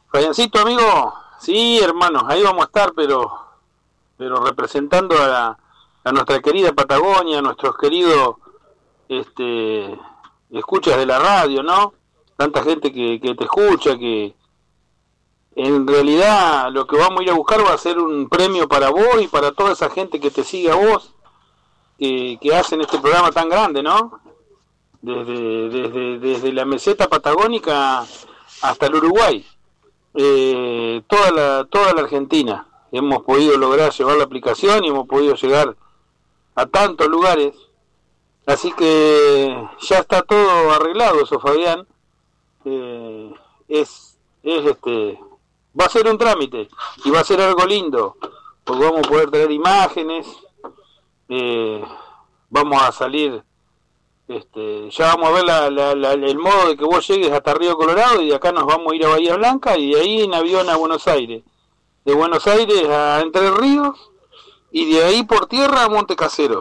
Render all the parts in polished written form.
Fabiancito, amigo, sí, hermanos, ahí vamos a estar, pero representando a nuestra querida Patagonia, a nuestros queridos escuchas de la radio, ¿no? Tanta gente que te escucha, que en realidad lo que vamos a ir a buscar va a ser un premio para vos y para toda esa gente que te sigue a vos, que hacen este programa tan grande, ¿no? Desde la meseta patagónica hasta el Uruguay. Toda la Argentina hemos podido lograr llevar la aplicación y hemos podido llegar a tantos lugares, así que ya está todo arreglado eso, Fabián. Va a ser un trámite y va a ser algo lindo, porque vamos a poder traer imágenes, vamos a salir, ya vamos a ver el modo de que vos llegues hasta Río Colorado y de acá nos vamos a ir a Bahía Blanca y de ahí en avión a Buenos Aires, de Buenos Aires a Entre Ríos y de ahí por tierra a Monte Caseros.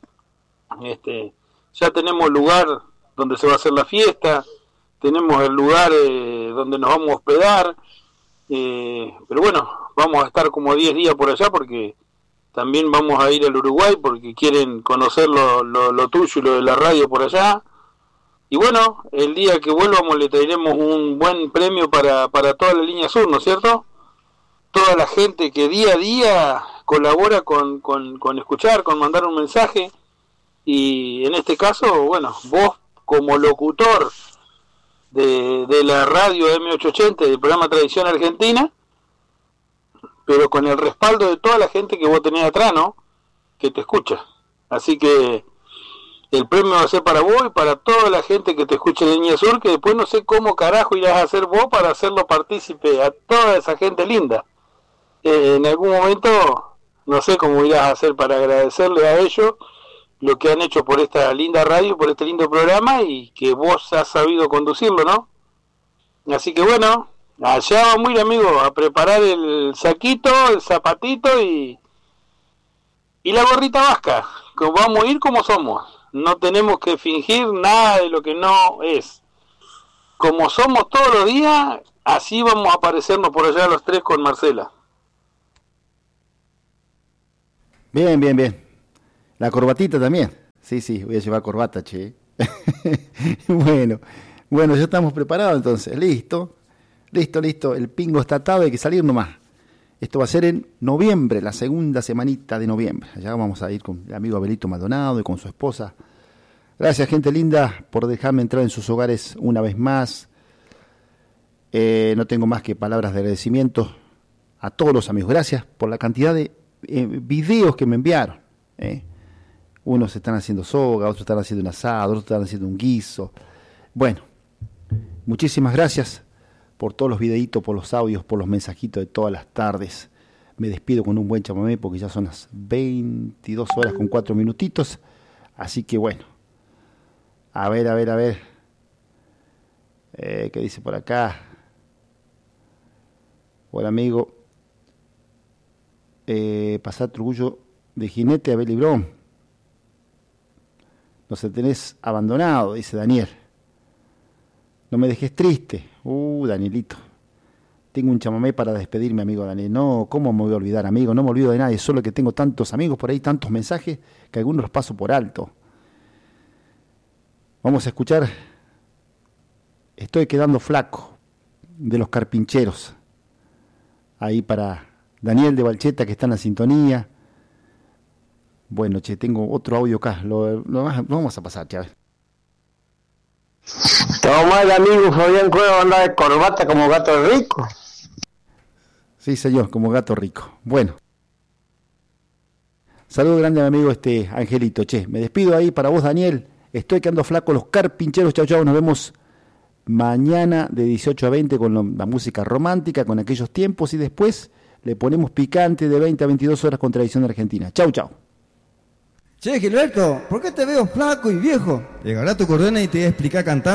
Ya tenemos lugar donde se va a hacer la fiesta, tenemos el lugar donde nos vamos a hospedar, pero bueno, vamos a estar como 10 días por allá porque también vamos a ir al Uruguay porque quieren conocer lo tuyo y lo de la radio por allá. Y bueno, el día que volvamos le traeremos un buen premio para toda la línea sur, ¿no es cierto? Toda la gente que día a día colabora con escuchar, con mandar un mensaje. Y en este caso, bueno, vos como locutor de la radio M880, del programa Tradición Argentina, pero con el respaldo de toda la gente que vos tenés atrás, ¿no? Que te escucha. Así que el premio va a ser para vos y para toda la gente que te escuche en Línea Sur, que después no sé cómo carajo irás a hacer vos para hacerlo partícipe a toda esa gente linda. En algún momento, no sé cómo irás a hacer para agradecerle a ellos lo que han hecho por esta linda radio, por este lindo programa y que vos has sabido conducirlo, ¿no? Así que bueno, allá vamos a ir, amigo, a preparar el saquito, el zapatito y la gorrita vasca. Que vamos a ir como somos. No tenemos que fingir nada de lo que no es. Como somos todos los días, así vamos a aparecernos por allá los tres con Marcela. Bien. La corbatita también. Sí, voy a llevar corbata, che. Bueno, ya estamos preparados entonces. Listo. El pingo está atado, hay que salir nomás. Esto va a ser en noviembre, la segunda semanita de noviembre. Allá vamos a ir con el amigo Abelito Maldonado y con su esposa. Gracias, gente linda, por dejarme entrar en sus hogares una vez más. No tengo más que palabras de agradecimiento a todos los amigos. Gracias por la cantidad de videos que me enviaron. Unos están haciendo soga, otros están haciendo un asado, otros están haciendo un guiso. Bueno, muchísimas gracias por todos los videitos, por los audios, por los mensajitos de todas las tardes. Me despido con un buen chamamé porque ya son las 22 horas con 4 minutitos. Así que bueno, a ver. ¿Qué dice por acá? Hola, amigo. Pasar orgullo de jinete a Belibrón. No se tenés abandonado, dice Daniel. No me dejes triste. Danielito. Tengo un chamamé para despedirme, amigo Daniel. No, ¿cómo me voy a olvidar, amigo? No me olvido de nadie, solo que tengo tantos amigos por ahí, tantos mensajes, que algunos los paso por alto. Vamos a escuchar Estoy quedando flaco, de Los Carpincheros. Ahí para Daniel de Balcheta, que está en la sintonía. Bueno, che, tengo otro audio acá. Lo vamos a pasar, Chávez. Todo mal, amigo Fabián Cueva, anda de corbata como gato rico. Sí, señor, como gato rico. Bueno. Saludo grande a mi amigo Angelito. Che, me despido ahí para vos, Daniel. Estoy quedando flaco, Los Carpincheros. Chau. Nos vemos mañana de 18 a 20 con la música romántica, con aquellos tiempos. Y después le ponemos picante de 20 a 22 horas con Tradición Argentina. Chau. Che, Gilberto, ¿por qué te veo flaco y viejo? Llegará tu cordona y te voy a explicar cantando.